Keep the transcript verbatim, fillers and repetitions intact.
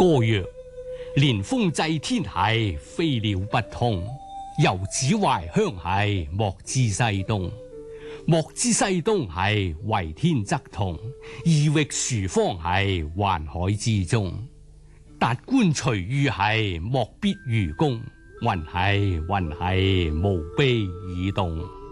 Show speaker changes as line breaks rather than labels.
歌曰：連峰祭天系，飛鳥不通。遊子懷鄉系，莫知西東。莫知西東系，為天則同。異域殊方系，環海之中。達觀隨遇系，莫必愚公。雲系雲系，無悲以動。